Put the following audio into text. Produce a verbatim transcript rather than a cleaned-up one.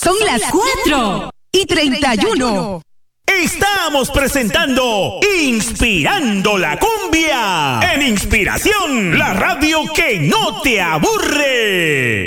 Son las cuatro y treinta y uno. Estamos presentando Inspirando la Cumbia en Inspiración, la radio que no te aburre.